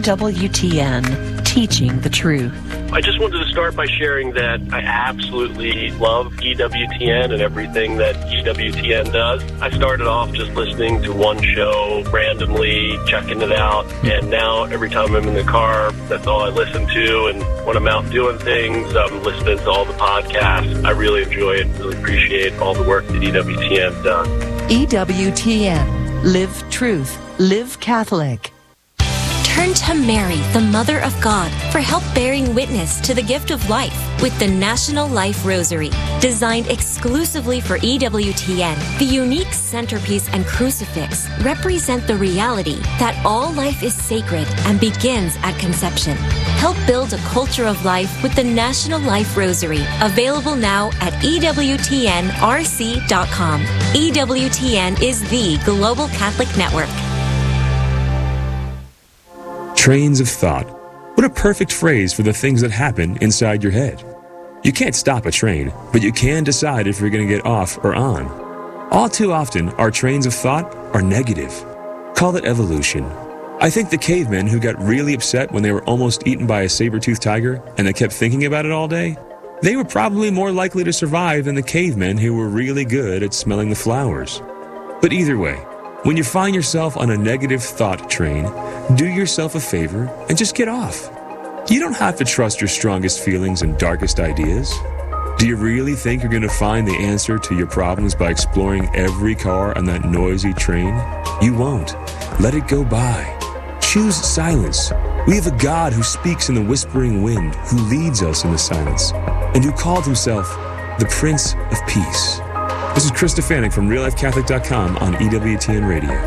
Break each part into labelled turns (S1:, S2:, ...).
S1: EWTN, teaching the truth.
S2: I just wanted to start by sharing that I absolutely love EWTN and everything that EWTN does. I started off just listening to one show randomly, checking it out, and now every time I'm in the car, that's all I listen to. And when I'm out doing things, I'm listening to all the podcasts. I really enjoy it, really appreciate all the work that EWTN does.
S1: EWTN, live truth, live Catholic.
S3: Turn to Mary, the Mother of God, for help bearing witness to the gift of life with the National Life Rosary. Designed exclusively for EWTN, the unique centerpiece and crucifix represent the reality that all life is sacred and begins at conception. Help build a culture of life with the National Life Rosary, available now at EWTNRC.com. EWTN is the Global Catholic Network.
S4: Trains of thought. What a perfect phrase for the things that happen inside your head. You can't stop a train, but you can decide if you're going to get off or on. All too often, our trains of thought are negative. Call it evolution. I think the cavemen who got really upset when they were almost eaten by a saber-toothed tiger and they kept thinking about it all day, they were probably more likely to survive than the cavemen who were really good at smelling the flowers. But either way, when you find yourself on a negative thought train, do yourself a favor and just get off. You don't have to trust your strongest feelings and darkest ideas. Do you really think you're going to find the answer to your problems by exploring every car on that noisy train? You won't. Let it go by. Choose silence. We have a God who speaks in the whispering wind, who leads us in the silence, and who called himself the Prince of Peace. This is Chris Stefanik from RealLifeCatholic.com on EWTN Radio.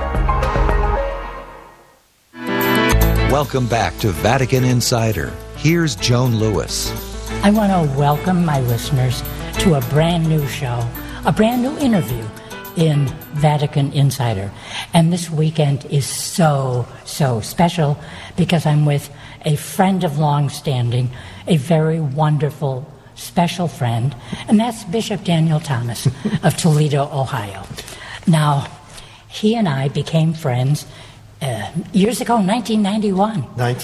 S5: Welcome back to Vatican Insider. Here's Joan Lewis.
S6: I want to welcome my listeners to a brand new show, a brand new interview in Vatican Insider. And this weekend is so special because I'm with a friend of long standing, a very wonderful special friend, and that's Bishop Daniel Thomas of Toledo, Ohio. Now, he and I became friends years ago, 1991.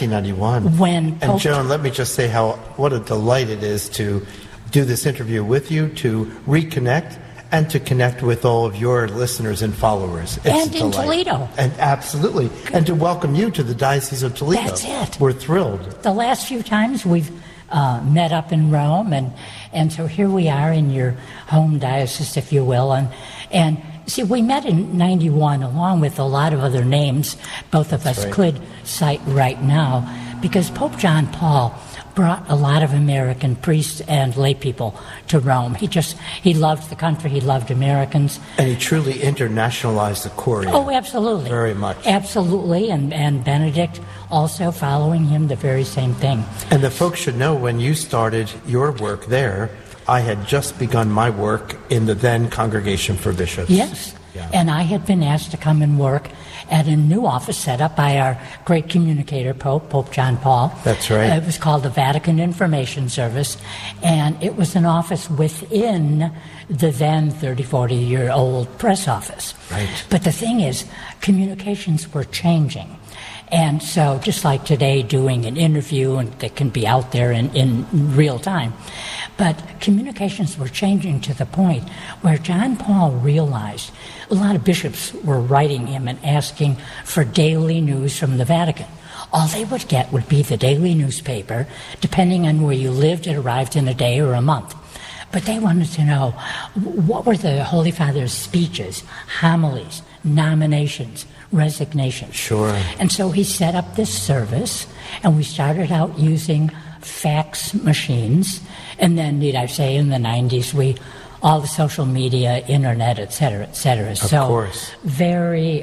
S7: 1991. And Joan, let me just say what a delight it is to do this interview with you, to reconnect, and to connect with all of your listeners and followers. It's
S6: and in Toledo.
S7: And absolutely. And to welcome you to the Diocese of Toledo.
S6: That's it.
S7: We're thrilled.
S6: The last few times we've met up in Rome, and so here we are in your home diocese, if you will. And see, we met in 91 along with a lot of other names both of us could cite right now, because Pope John Paul brought a lot of American priests and lay people to Rome. He loved the country, he loved Americans.
S7: And he truly internationalized the Curia.
S6: Oh, absolutely.
S7: Very much.
S6: Absolutely, and Benedict also following him, the very same thing.
S7: And the folks should know, when you started your work there, I had just begun my work in the then Congregation for Bishops.
S6: Yes, and I had been asked to come and work at a new office set up by our great communicator, Pope John Paul.
S7: That's right.
S6: It was called the Vatican Information Service, and it was an office within the then 30, 40-year-old press office.
S7: Right.
S6: But the thing is, communications were changing. And so just like today, doing an interview and that can be out there in real time. But communications were changing to the point where John Paul realized a lot of bishops were writing him and asking for daily news from the Vatican. All they would get would be the daily newspaper. Depending on where you lived, it arrived in a day or a month. But they wanted to know, what were the Holy Father's speeches, homilies, nominations, resignations?
S7: Sure.
S6: And so he set up this service, and we started out using fax machines, and then, need I say, in the 90s, all the social media, internet, et cetera, et cetera.
S7: Of course.
S6: Very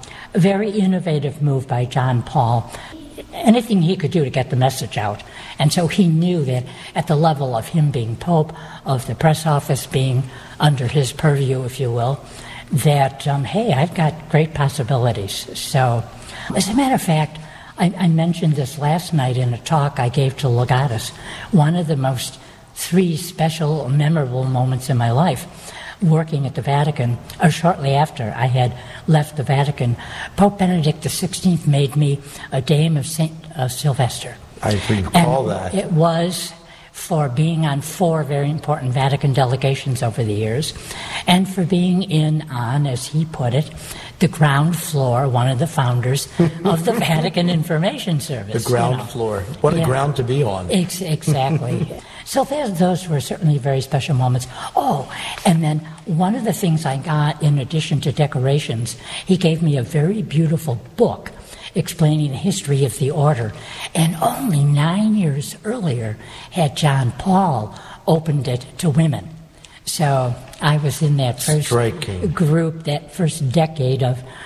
S6: innovative move by John Paul. Anything he could do to get the message out. And so he knew that at the level of him being Pope, of the press office being under his purview, if you will, that, hey, I've got great possibilities. So, as a matter of fact, I mentioned this last night in a talk I gave to Legatus. One of the most 3 special, memorable moments in my life working at the Vatican, or shortly after I had left the Vatican, Pope Benedict XVI made me a Dame of St. Sylvester.
S7: I recall that.
S6: It was for being on 4 very important Vatican delegations over the years, and for being on, as he put it, the ground floor, one of the founders of the Vatican Information Service.
S7: The ground floor. What a ground to be on.
S6: Exactly. So those were certainly very special moments. Oh, and then one of the things I got, in addition to decorations, he gave me a very beautiful book explaining the history of the order. And only 9 years earlier had John Paul opened it to women. So I was in that first group, that first decade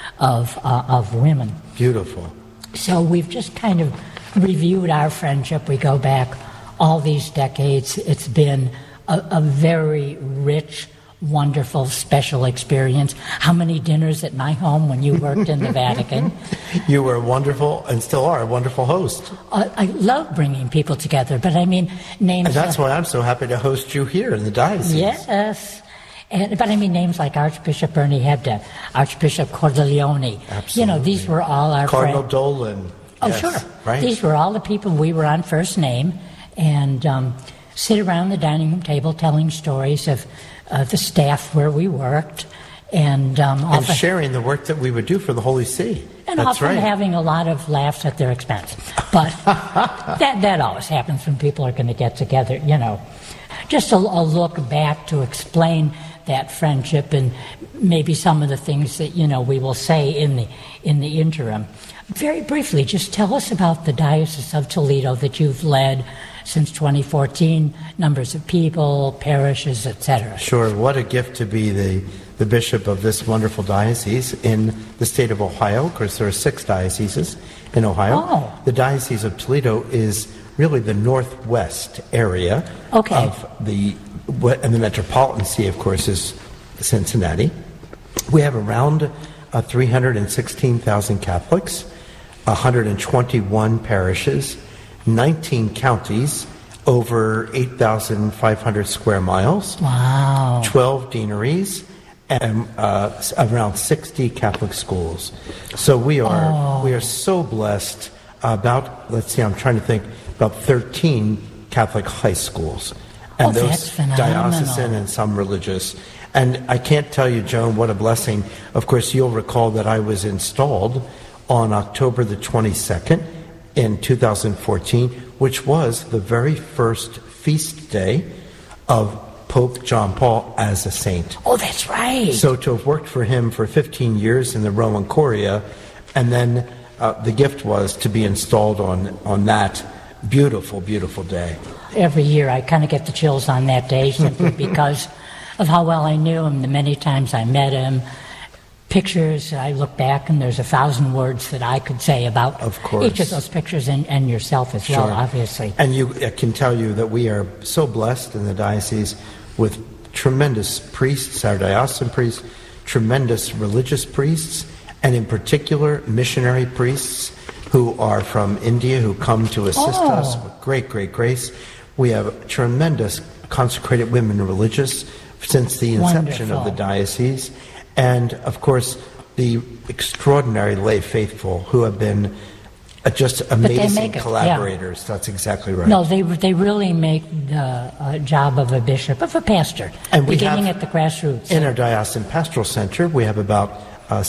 S6: of women.
S7: Beautiful.
S6: So we've just kind of reviewed our friendship. We go back all these decades. It's been a very rich, wonderful, special experience. How many dinners at my home when you worked in the Vatican?
S7: You were wonderful, and still are a wonderful host.
S6: I love bringing people together, but I mean, names...
S7: And that's why I'm so happy to host you here in the diocese.
S6: Yes. But I mean, names like Archbishop Bernie Hebda, Archbishop Cordileone.
S7: Absolutely.
S6: You know, these were all our
S7: Cardinal
S6: friends.
S7: Dolan.
S6: Oh,
S7: yes,
S6: sure.
S7: Right.
S6: These were all the people we were on first name, and sit around the dining room table telling stories of the staff where we worked, and
S7: sharing the work that we would do for the Holy See.
S6: And
S7: That's
S6: often
S7: right.
S6: having a lot of laughs at their expense. But that always happens when people are going to get together, you know. Just a look back to explain that friendship and maybe some of the things that, you know, we will say in the interim. Very briefly, just tell us about the Diocese of Toledo that you've led since 2014, numbers of people, parishes, etc.
S7: Sure. What a gift to be the bishop of this wonderful diocese in the state of Ohio. Of course, there are 6 dioceses in Ohio.
S6: Oh.
S7: The Diocese of Toledo is really the northwest area of and the metropolitan see, of course, is Cincinnati. We have around 316,000 Catholics, 121 parishes, 19 counties, over 8,500 square miles.
S6: Wow.
S7: 12 deaneries, and around 60 Catholic schools. So we are so blessed. About 13 Catholic high schools. And those
S6: that's phenomenal.
S7: diocesan and some religious. And I can't tell you, Joan, what a blessing. Of course, you'll recall that I was installed on October the 22nd in 2014, which was the very first feast day of Pope John Paul as a saint.
S6: Oh, that's right.
S7: So to have worked for him for 15 years in the Roman Curia, and then the gift was to be installed on that beautiful, beautiful day.
S6: Every year I kind of get the chills on that day simply because of how well I knew him, the many times I met him. Pictures, I look back and there's 1,000 words that I could say about each of those pictures and yourself as well, obviously.
S7: And I can tell you that we are so blessed in the diocese with tremendous priests, our diocesan priests, tremendous religious priests, and in particular missionary priests who are from India who come to assist us with great, great grace. We have tremendous consecrated women religious since the inception of the diocese. And, of course, the extraordinary lay faithful who have been just amazing collaborators. Yeah. That's exactly right.
S6: No, they really make the job of a bishop, of a pastor, and beginning at the grassroots.
S7: In our Diocesan Pastoral Center, we have about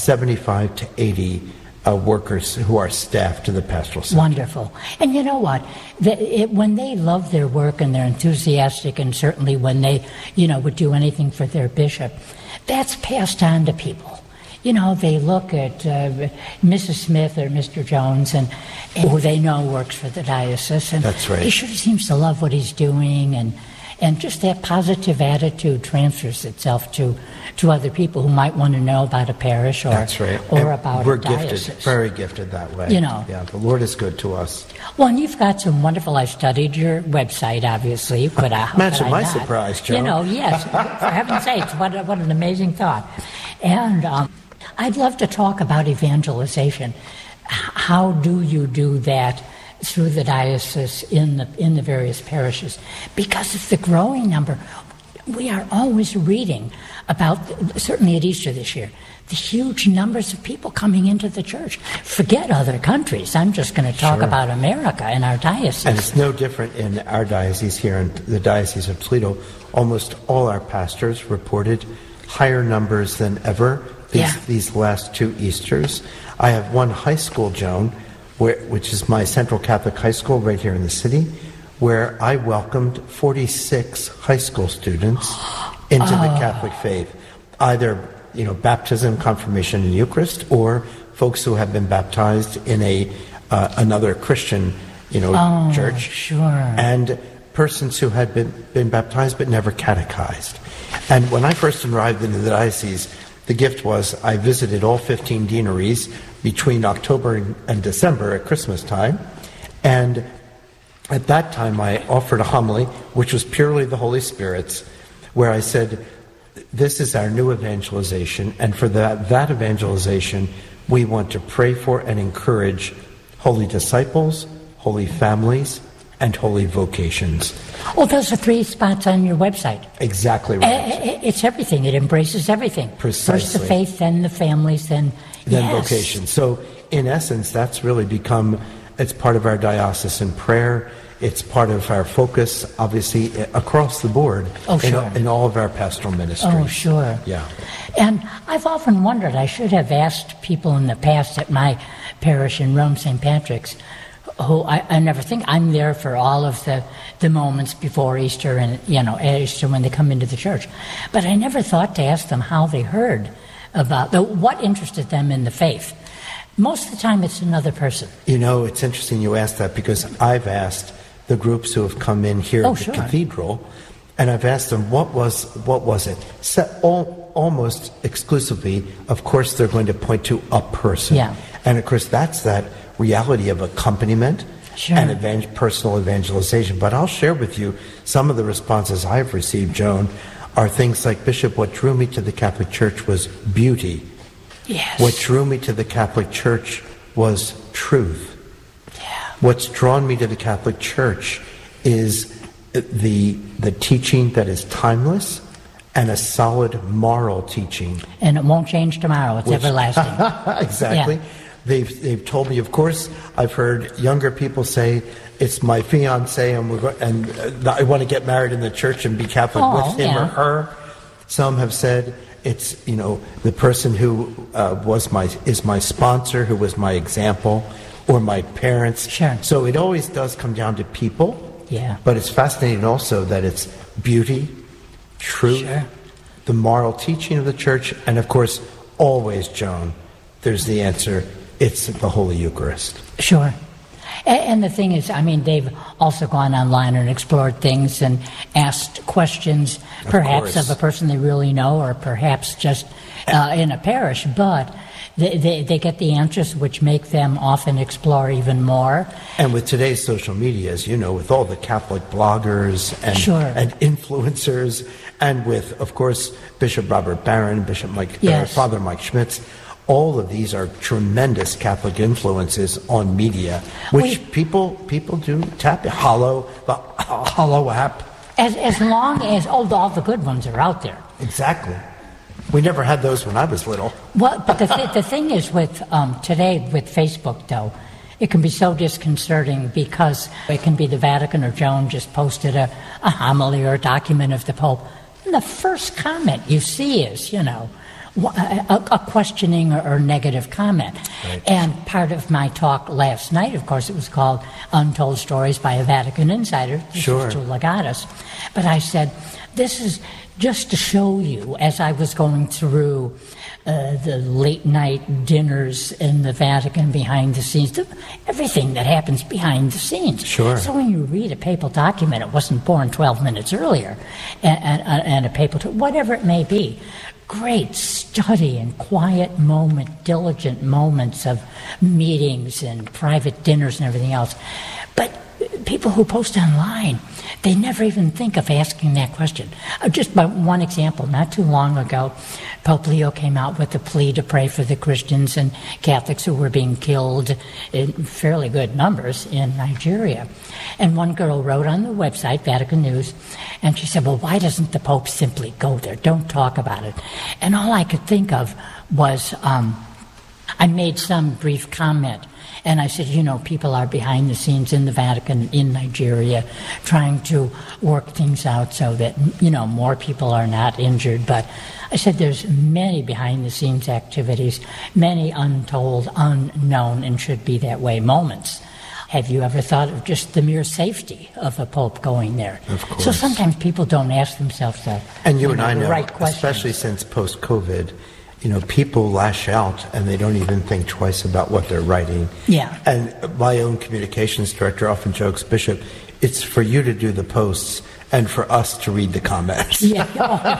S7: 75 to 80 workers who are staff to the Pastoral Center.
S6: Wonderful. And you know what? When they love their work and they're enthusiastic, and certainly when they, would do anything for their bishop, that's passed on to people. They look at Mrs. Smith or Mr. Jones, and who they know works for the diocese, and
S7: that's right.
S6: He sure seems to love what he's doing, and just that positive attitude transfers itself to other people who might want to know about a parish or,
S7: that's right.
S6: or about
S7: we're
S6: a diocese.
S7: Gifted, very gifted that way. Yeah, the Lord is good to us.
S6: Well, and you've got some wonderful. I've studied your website, obviously.
S7: Imagine my surprise, Joe.
S6: Yes, for heaven's sakes, what an amazing thought. And I'd love to talk about evangelization. How do you do that through the diocese in the various parishes? Because of the growing number. we are always reading about, certainly at Easter this year, the huge numbers of people coming into the church. Forget other countries. I'm just going to talk about America and our diocese.
S7: And it's no different in our diocese here in the Diocese of Toledo. Almost all our pastors reported higher numbers than ever these last 2 Easters. I have one high school, Joan, which is my Central Catholic High School right here in the city, where I welcomed 46 high school students into the Catholic faith, either baptism, confirmation, and Eucharist, or folks who have been baptized in another Christian church,
S6: sure,
S7: and persons who had been baptized but never catechized. And when I first arrived into the diocese, the gift was I visited all 15 deaneries between October and December at Christmas time, and at that time I offered a homily, which was purely the Holy Spirit's, where I said, this is our new evangelization, and for that evangelization, we want to pray for and encourage holy disciples, holy families, and holy vocations.
S6: Oh, those are 3 spots on your website.
S7: Exactly right.
S6: It's everything. It embraces everything.
S7: Precisely.
S6: First the faith, then the families, then
S7: vocations. So, in essence, that's really become, it's part of our diocesan prayer. It's part of our focus, obviously, across the board in all of our pastoral ministries.
S6: Oh, sure.
S7: Yeah.
S6: And I've often wondered, I should have asked people in the past at my parish in Rome, St. Patrick's, who I never think, I'm there for all of the moments before Easter and, Easter when they come into the church. But I never thought to ask them how they heard about, what interested them in the faith. Most of the time it's another person.
S7: It's interesting you asked that, because I've asked the groups who have come in here at the cathedral, and I've asked them, what was it? Almost exclusively, of course, they're going to point to a person.
S6: Yeah.
S7: And of course, that's that reality of accompaniment and personal evangelization. But I'll share with you some of the responses I've received, Joan, are things like, Bishop, what drew me to the Catholic Church was beauty.
S6: Yes.
S7: What drew me to the Catholic Church was truth. What's drawn me to the Catholic Church is the teaching that is timeless and a solid moral teaching.
S6: And it won't change tomorrow. It's everlasting.
S7: Exactly. Yeah. They've told me, of course, I've heard younger people say, it's my fiance and I want to get married in the church and be Catholic with him or her. Some have said, it's, the person who is my sponsor, who was my example, or my parents.
S6: Sure.
S7: So it always does come down to people.
S6: Yeah.
S7: But it's fascinating also that it's beauty, truth, the moral teaching of the church, and of course, always, Joan, there's the answer. It's the Holy Eucharist.
S6: Sure. And the thing is, they've also gone online and explored things and asked questions, perhaps of a person they really know, or perhaps just in a parish, but they get the answers which make them often explore even more.
S7: And with today's social media, as you know, with all the Catholic bloggers and influencers, and with, of course, Bishop Robert Barron, Father Mike Schmitz, all of these are tremendous Catholic influences on media, which people do tap. The Hollow app.
S6: As long as all the good ones are out there.
S7: Exactly. We never had those when I was little.
S6: Well, but the thing is with today with Facebook, though, it can be so disconcerting because it can be the Vatican or Joan just posted a homily or a document of the Pope. And the first comment you see is, a questioning or negative comment. Right. And part of my talk last night, of course, it was called Untold Stories by a Vatican Insider.
S7: Sure.
S6: To Legatus. But I said, this is just to show you, as I was going through the late night dinners in the Vatican behind the scenes, everything that happens behind the scenes.
S7: Sure.
S6: So when you read a papal document, it wasn't born 12 minutes earlier, and a papal, whatever it may be, great study and quiet diligent moments of meetings and private dinners and everything else. But people who post online, they never even think of asking that question. Just by one example, not too long ago, Pope Leo came out with a plea to pray for the Christians and Catholics who were being killed in fairly good numbers in Nigeria. And one girl wrote on the website, Vatican News, and she said, well, why doesn't the Pope simply go there? Don't talk about it. And all I could think of was I made some brief comment. And I said, people are behind the scenes in the Vatican, in Nigeria, trying to work things out so that, more people are not injured. But I said there's many behind-the-scenes activities, many untold, unknown, and should be that way moments. Have you ever thought of just the mere safety of a pope going there?
S7: Of course.
S6: So sometimes people don't ask themselves that.
S7: And you and I know,
S6: right questions.
S7: Especially since post-COVID, people lash out and they don't even think twice about what they're writing.
S6: Yeah.
S7: And my own communications director often jokes, Bishop, it's for you to do the posts and for us to read the comments.
S6: Yeah.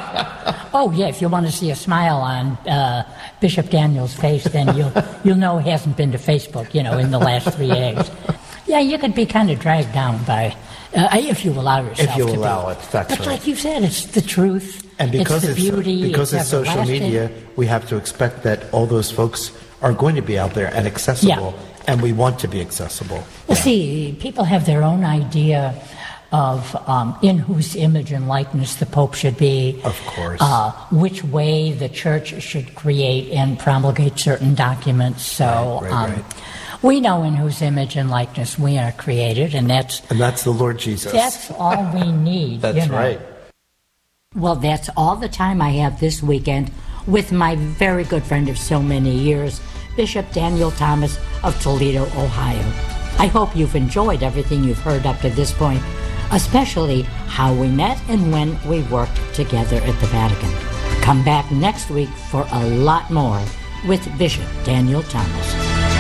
S6: Oh, yeah. If you want to see a smile on Bishop Daniel's face, then you'll know he hasn't been to Facebook, in the last 3 days. Yeah, you could be kind of dragged down by, if you allow yourself to
S7: If you allow it, that's right.
S6: But like you said, it's the truth.
S7: And because
S6: it's the beauty.
S7: Because it's social media, we have to expect that all those folks are going to be out there and accessible, and we want to be accessible.
S6: Well, see, people have their own idea of in whose image and likeness the Pope should be.
S7: Of course.
S6: Which way the Church should create and promulgate certain documents. So
S7: right.
S6: We know in whose image and likeness we are created, and that's
S7: the Lord Jesus.
S6: That's all we need.
S7: That's right.
S6: Well, that's all the time I have this weekend with my very good friend of so many years, Bishop Daniel Thomas of Toledo, Ohio. I hope you've enjoyed everything you've heard up to this point, especially how we met and when we worked together at the Vatican. Come back next week for a lot more with Bishop Daniel Thomas.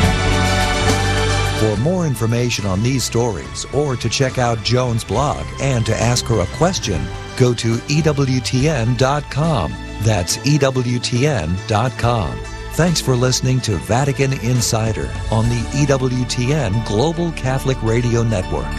S5: For more information on these stories or to check out Joan's blog and to ask her a question, go to EWTN.com. That's EWTN.com. Thanks for listening to Vatican Insider on the EWTN Global Catholic Radio Network.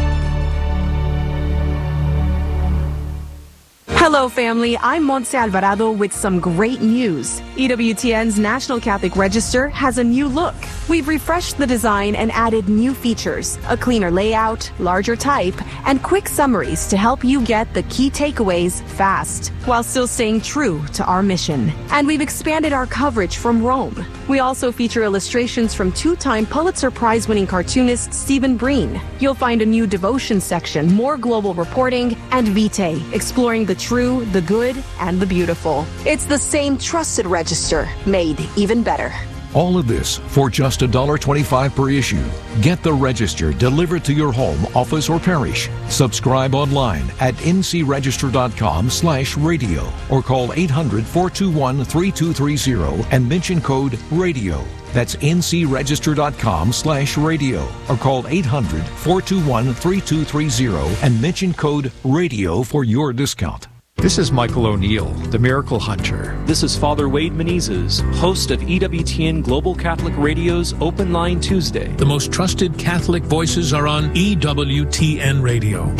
S8: Hello, family. I'm Montse Alvarado with some great news. EWTN's National Catholic Register has a new look. We've refreshed the design and added new features, a cleaner layout, larger type, and quick summaries to help you get the key takeaways fast, while still staying true to our mission. And we've expanded our coverage from Rome. We also feature illustrations from two-time Pulitzer Prize-winning cartoonist Stephen Breen. You'll find a new devotion section, more global reporting, and Vitae, exploring the true, the good, and the beautiful. It's the same trusted register, made even better.
S9: All of this for just $1.25 per issue. Get the Register delivered to your home, office, or parish. Subscribe online at ncregister.com/radio or call 800-421-3230 and mention code RADIO. That's ncregister.com/radio or call 800-421-3230 and mention code RADIO for your discount.
S10: This is Michael O'Neill, the Miracle Hunter.
S11: This is Father Wade Menezes, host of EWTN Global Catholic Radio's Open Line Tuesday.
S12: The most trusted Catholic voices are on EWTN Radio.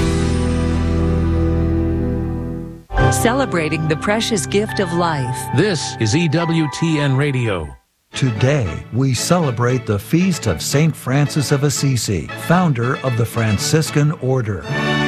S1: Celebrating the precious gift of life.
S12: This is EWTN Radio.
S5: Today, we celebrate the feast of St. Francis of Assisi, founder of the Franciscan Order.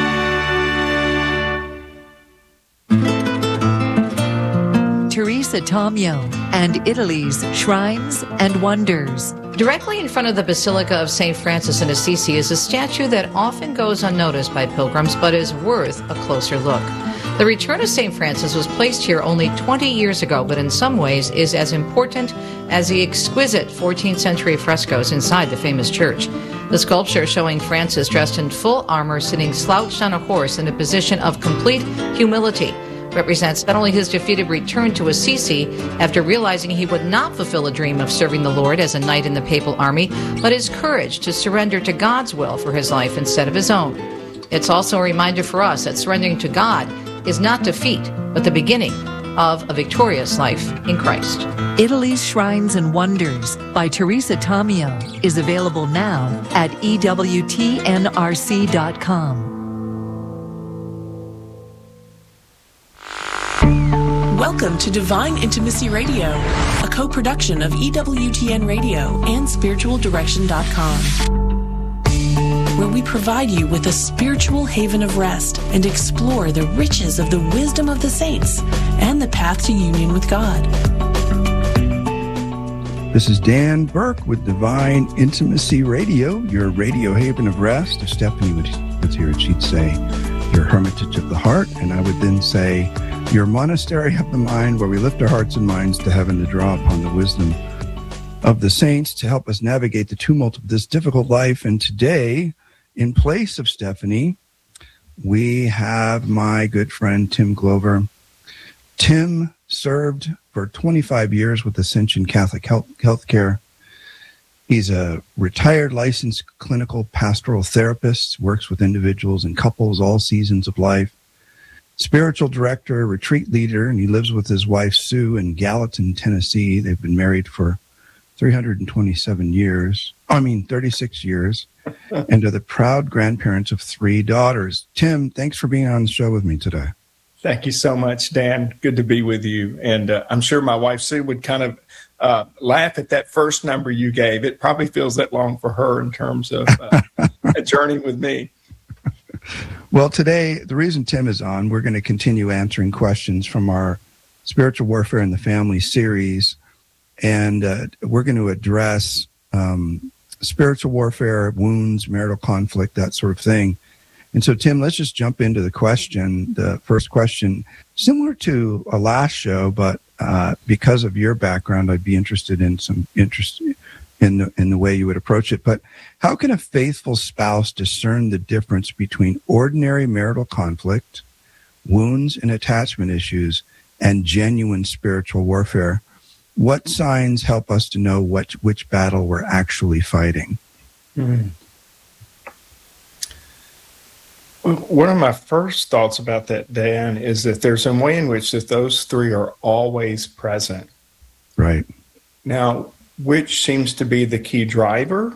S1: Teresa Tomeo and Italy's Shrines and Wonders.
S13: Directly in front of the Basilica of St. Francis in Assisi is a statue that often goes unnoticed by pilgrims but is worth a closer look. The return of St. Francis was placed here only 20 years ago, but in some ways is as important as the exquisite 14th century frescoes inside the famous church. The sculpture showing Francis dressed in full armor, sitting slouched on a horse in a position of complete humility, represents not only his defeated return to Assisi after realizing he would not fulfill a dream of serving the Lord as a knight in the papal army, but his courage to surrender to God's will for his life instead of his own. It's also a reminder for us that surrendering to God is not defeat, but the beginning of a victorious life in Christ.
S1: Italy's Shrines and Wonders by Teresa Tomeo is available now at EWTNRC.com.
S14: Welcome to Divine Intimacy Radio, a co-production of EWTN Radio and SpiritualDirection.com, where we provide you with a spiritual haven of rest and explore the riches of the wisdom of the saints and the path to union with God.
S15: This is Dan Burke with Divine Intimacy Radio, your radio haven of rest. If Stephanie was here, she'd say, your hermitage of the heart, and I would then say, your monastery of the mind, where we lift our hearts and minds to heaven to draw upon the wisdom of the saints to help us navigate the tumult of this difficult life. And today, in place of Stephanie, we have my good friend Tim Glover. Tim served for 25 years with Ascension Catholic Healthcare. He's a retired licensed clinical pastoral therapist, works with individuals and couples all seasons of life. Spiritual director, retreat leader, and he lives with his wife, Sue, in Gallatin, Tennessee. They've been married for 36 years, and are the proud grandparents of 3 daughters. Tim, thanks for being on the show with me today.
S16: Thank you so much, Dan. Good to be with you. And I'm sure my wife, Sue, would kind of laugh at that first number you gave. It probably feels that long for her in terms of a journey with me.
S15: Well, today, the reason Tim is on, we're going to continue answering questions from our Spiritual Warfare in the Family series, and we're going to address spiritual warfare, wounds, marital conflict, that sort of thing. And so, Tim, let's just jump into the question. The first question, similar to a last show, but because of your background, I'd be interested in the way you would approach it. But how can a faithful spouse discern the difference between ordinary marital conflict, wounds and attachment issues, and genuine spiritual warfare? What signs help us to know which battle we're actually fighting?
S16: One of my first thoughts about that, Dan, is that there's a way in which that those 3 are always present.
S15: Right.
S16: Now, which seems to be the key driver,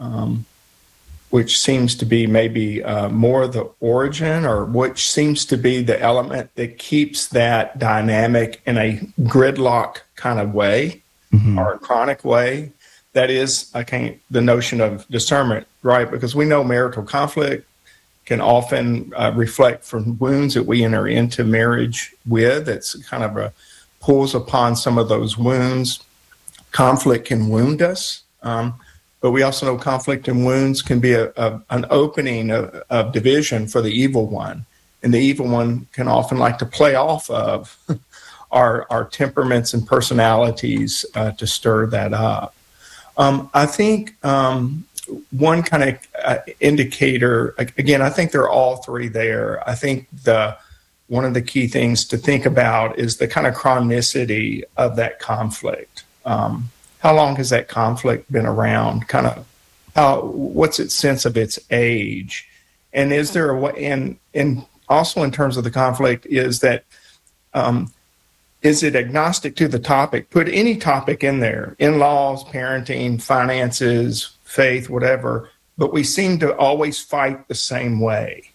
S16: which seems to be maybe more the origin, or which seems to be the element that keeps that dynamic in a gridlock kind of way, or a chronic way. That is, the notion of discernment, right? Because we know marital conflict can often reflect from wounds that we enter into marriage with. It's kind of pulls upon some of those wounds. Conflict can wound us, but we also know conflict and wounds can be an opening of division for the evil one. And the evil one can often like to play off of our temperaments and personalities to stir that up. I think one kind of indicator, again, I think they're all 3 there. I think one of the key things to think about is the kind of chronicity of that conflict. How long has that conflict been around? What's its sense of its age? And is there a way, and also in terms of the conflict, is that, is it agnostic to the topic? Put any topic in there, in-laws, parenting, finances, faith, whatever, but we seem to always fight the same way.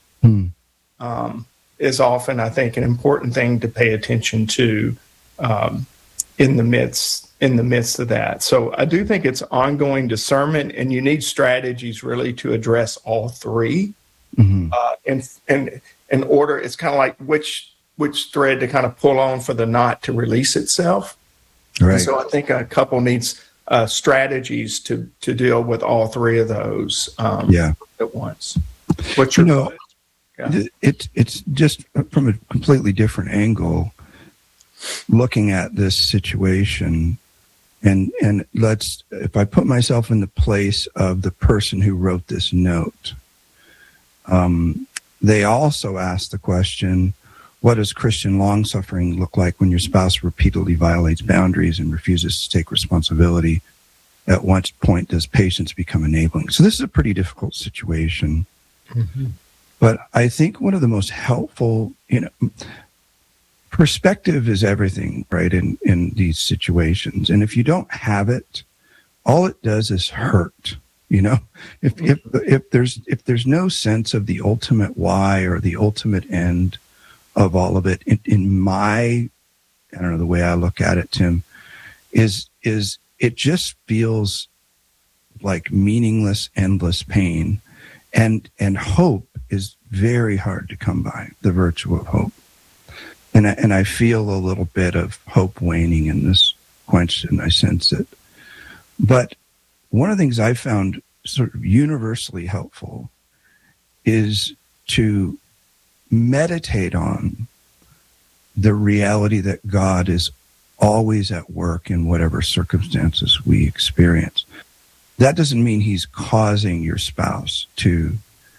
S16: Is often, I think, an important thing to pay attention to in the midst of that. So I do think it's ongoing discernment, and you need strategies really to address all 3. And in order, it's kind of like which thread to kind of pull on for the knot to release itself. Right. And so I think a couple needs strategies to deal with all 3 of those at once. What's your thought? Yeah.
S15: It's just from a completely different angle, looking at this situation, and if I put myself in the place of the person who wrote this note, they also asked the question, what does Christian long-suffering look like when your spouse repeatedly violates boundaries and refuses to take responsibility? At what point does patience become enabling? So this is a pretty difficult situation. But I think one of the most helpful, perspective is everything, right? In these situations. And if you don't have it, all it does is hurt. You know, if there's no sense of the ultimate why or the ultimate end of all of it, in my, I don't know, the way I look at it, Tim, is it just feels like meaningless, endless pain, and hope is very hard to come by, the virtue of hope. And I feel a little bit of hope waning in this question. I sense it. But one of the things I found sort of universally helpful is to meditate on the reality that God is always at work in whatever circumstances we experience. That doesn't mean he's causing your spouse to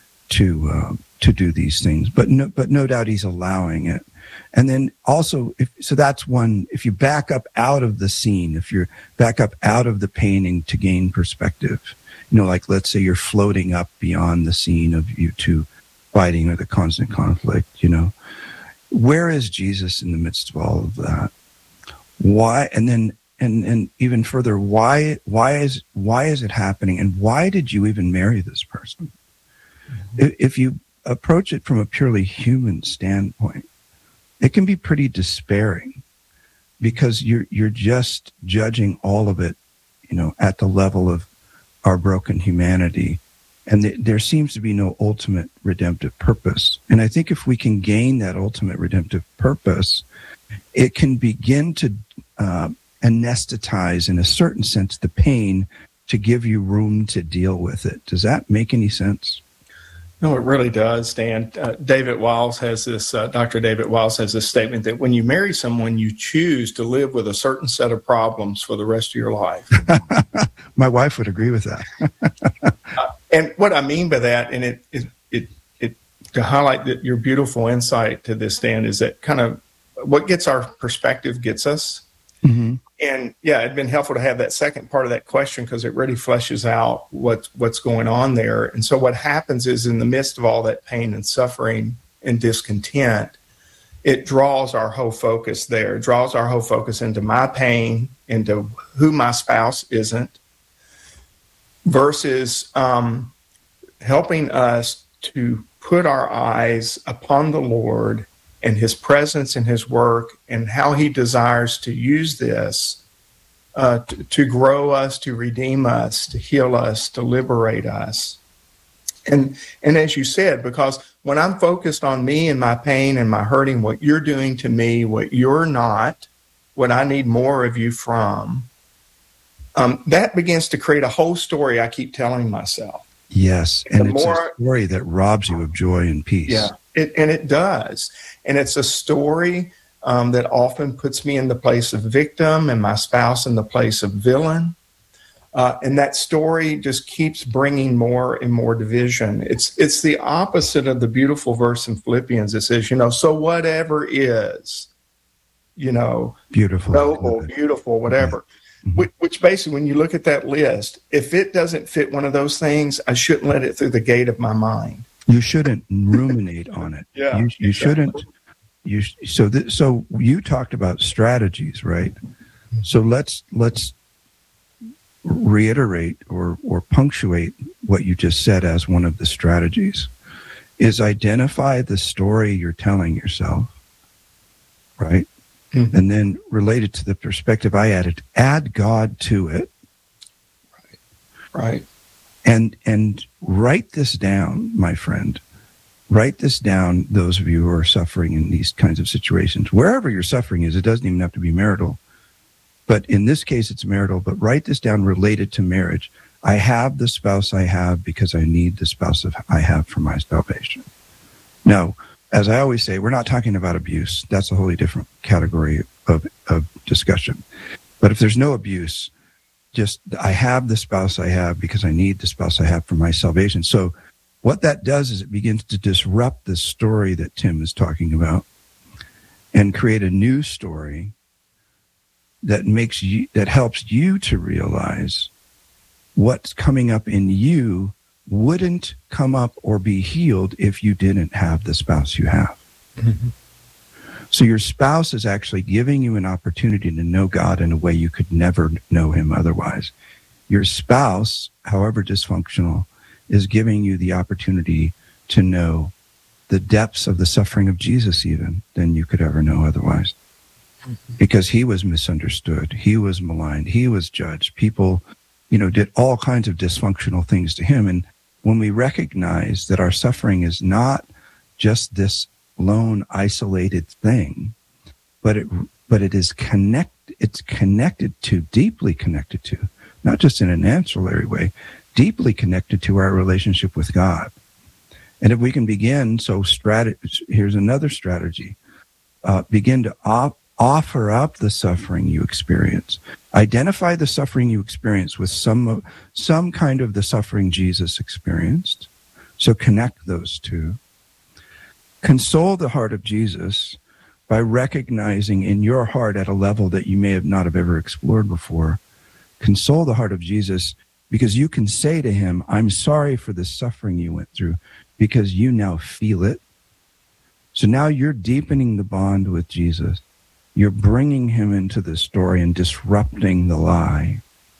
S15: do these things, but no doubt he's allowing it. And then also, that's one, if you back up out of the scene, if you're back up out of the painting to gain perspective, you know, like let's say you're floating up beyond the scene of you two fighting or the constant conflict, you know, where is Jesus in the midst of all of that? Why? And then, and even further, why is it happening? And why did you even marry this person? Mm-hmm. If you approach it from a purely human standpoint, it can be pretty despairing because you're just judging all of it, you know, at the level of our broken humanity. And there seems to be no ultimate redemptive purpose. And I think if we can gain that ultimate redemptive purpose, it can begin to anesthetize, in a certain sense, the pain to give you room to deal with it. Does that make any sense?
S16: No, it really does, Dan. David Wiles has this, Dr. David Wiles has this statement that when you marry someone, you choose to live with a certain set of problems for the rest of your life.
S15: My wife would agree with that.
S16: And what I mean by that, and it to highlight your beautiful insight to this, Dan, is that kind of what gets our perspective gets us. Mm-hmm. And yeah, it'd been helpful to have that second part of that question because it really fleshes out what's going on there. And so what happens is in the midst of all that pain and suffering and discontent, it draws our whole focus there. It draws our whole focus into my pain, into who my spouse isn't, versus helping us to put our eyes upon the Lord and his presence and his work and how he desires to use this to grow us, to redeem us, to heal us, to liberate us. And as you said, because when I'm focused on me and my pain and my hurting, what you're doing to me, what you're not, what I need more of you from, that begins to create a whole story I keep telling myself.
S15: Yes, and it's a story that robs you of joy and peace.
S16: Yeah, it does. And it's a story that often puts me in the place of victim and my spouse in the place of villain. And that story just keeps bringing more and more division. It's the opposite of the beautiful verse in Philippians that says, you know, so whatever is, you know,
S15: beautiful,
S16: noble, beautiful, whatever. Mm-hmm. Which basically, when you look at that list, if it doesn't fit one of those things, I shouldn't let it through the gate of my mind.
S15: You shouldn't ruminate on it.
S16: Yeah,
S15: you shouldn't. So you talked about strategies, right? So let's reiterate or punctuate what you just said as one of the strategies is identify the story you're telling yourself, right? Mm-hmm. And then related to the perspective I added, add God to it.
S16: Right.
S15: And write this down, my friend. Write this down, those of you who are suffering in these kinds of situations. Wherever your suffering is, it doesn't even have to be marital. But in this case, it's marital. But write this down related to marriage. I have the spouse I have because I need the spouse I have for my salvation. Now, as I always say, we're not talking about abuse. That's a wholly different category of discussion. But if there's no abuse, just I have the spouse I have because I need the spouse I have for my salvation. So what that does is it begins to disrupt the story that Tim is talking about and create a new story that helps you to realize what's coming up in you wouldn't come up or be healed if you didn't have the spouse you have. Mm-hmm. So your spouse is actually giving you an opportunity to know God in a way you could never know him otherwise. Your spouse, however dysfunctional, is giving you the opportunity to know the depths of the suffering of Jesus even than you could ever know otherwise. Because he was misunderstood, he was maligned, he was judged. People, did all kinds of dysfunctional things to him. And when we recognize that our suffering is not just this lone, isolated thing, but it is deeply connected to, not just in an ancillary way, deeply connected to our relationship with God. And if we can begin, here's another strategy, begin to offer up the suffering you experience. Identify the suffering you experience with some kind of the suffering Jesus experienced. So connect those two. Console the heart of Jesus by recognizing in your heart at a level that you may not have ever explored before. Console the heart of Jesus because you can say to him, I'm sorry for the suffering you went through, because you now feel it. So now you're deepening the bond with Jesus. You're bringing him into the story and disrupting the lie.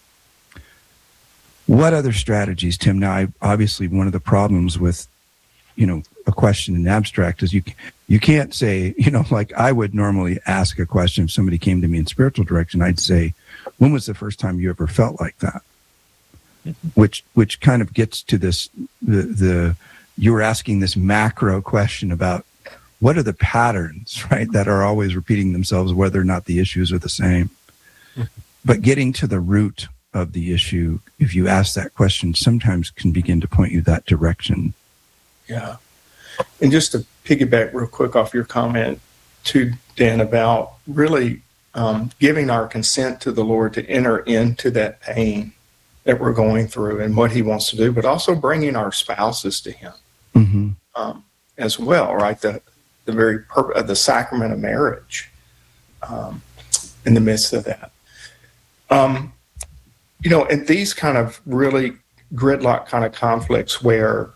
S15: What other strategies, Tim? Now, obviously, one of the problems with, a question in abstract is you can't say, like I would normally ask a question if somebody came to me in spiritual direction, I'd say, when was the first time you ever felt like that? Which kind of gets to this, you were asking this macro question about what are the patterns, right, that are always repeating themselves, whether or not the issues are the same. But getting to the root of the issue, if you ask that question, sometimes can begin to point you that direction.
S16: Yeah. And just to piggyback real quick off your comment too, Dan, about really giving our consent to the Lord to enter into that pain that we're going through and what he wants to do, but also bringing our spouses to him as well, right? The very purpose of the sacrament of marriage in the midst of that. And these kind of really gridlock kind of conflicts where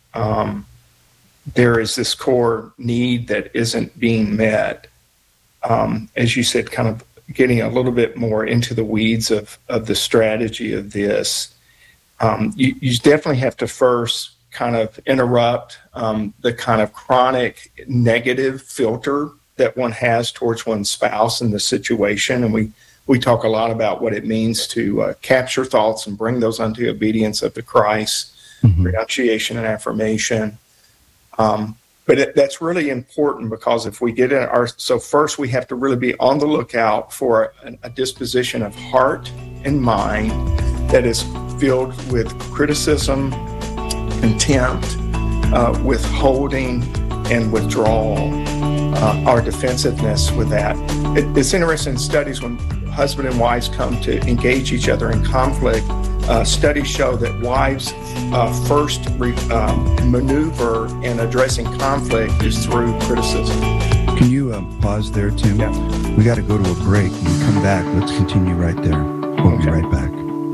S16: there is this core need that isn't being met, as you said, kind of getting a little bit more into the weeds of the strategy of this, you definitely have to first kind of interrupt the kind of chronic negative filter that one has towards one's spouse in the situation. And we talk a lot about what it means to capture thoughts and bring those unto obedience of the Christ, renunciation and affirmation. But that's really important because if we get in so first we have to really be on the lookout for a disposition of heart and mind that is filled with criticism, contempt, withholding, and withdrawal, our defensiveness with that. It's interesting in studies when husband and wives come to engage each other in conflict, studies show that wives first maneuver in addressing conflict is through criticism.
S15: Can you pause there, Tim?
S16: Yeah.
S15: We got to go to a break. When we come back, let's continue right there. We'll be right back.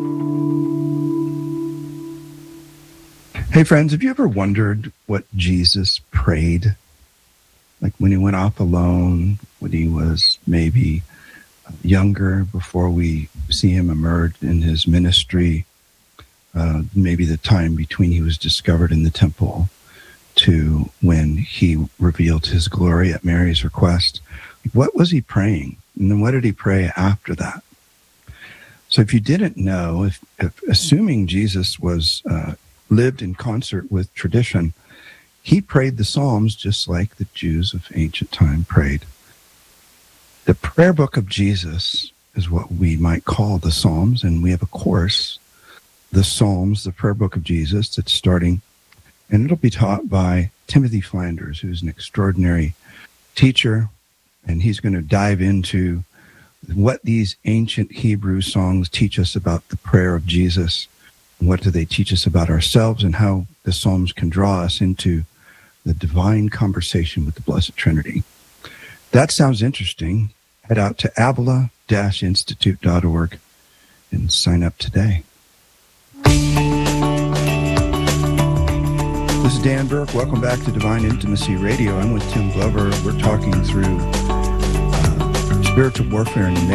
S15: Hey, friends, have you ever wondered what Jesus prayed? Like when he went off alone, when he was maybe younger, before we see him emerge in his ministry, maybe the time between he was discovered in the temple to when he revealed his glory at Mary's request. What was he praying? And then what did he pray after that? So if you didn't know, if assuming Jesus was lived in concert with tradition, he prayed the Psalms just like the Jews of ancient time prayed. The prayer book of Jesus is what we might call the Psalms, and we have a course, the Psalms, the prayer book of Jesus, that's starting, and it'll be taught by Timothy Flanders, who's an extraordinary teacher, and he's going to dive into what these ancient Hebrew songs teach us about the prayer of Jesus, and what do they teach us about ourselves, and how the Psalms can draw us into the divine conversation with the Blessed Trinity. That sounds interesting. Head out to avila-institute.org and sign up today. This is Dan Burke. Welcome back to Divine Intimacy Radio. I'm with Tim Glover. We're talking through spiritual warfare in the